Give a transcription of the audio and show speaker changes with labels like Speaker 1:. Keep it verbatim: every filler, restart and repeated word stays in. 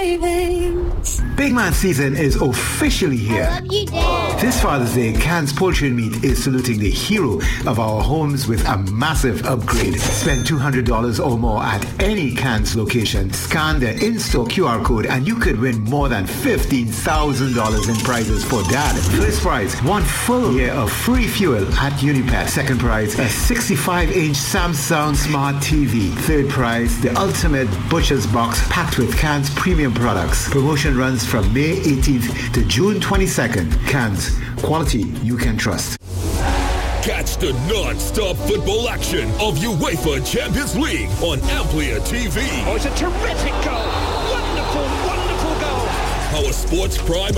Speaker 1: savings.
Speaker 2: Big Man season is officially here.
Speaker 1: I love you, Dad.
Speaker 2: This Father's Day, Cannes Poultry and Meat is saluting the hero of our homes with a massive upgrade. Spend two hundred dollars or more at any Cannes location. Scan the in-store Q R code and you could win more than fifteen thousand dollars in prizes for Dad. First prize, one full year of free fuel at Unipet. Second prize, a sixty-five inch Samsung Smart T V. Third prize, the ultimate butcher's box packed with Cannes premium products. Promotion runs from May eighteenth to June twenty-second. Cannes, quality you can trust.
Speaker 3: Catch the non-stop football action of UEFA Champions League on Amplia T V.
Speaker 4: Oh, it's a terrific goal. Wonderful, wonderful goal.
Speaker 3: Our Sports Prime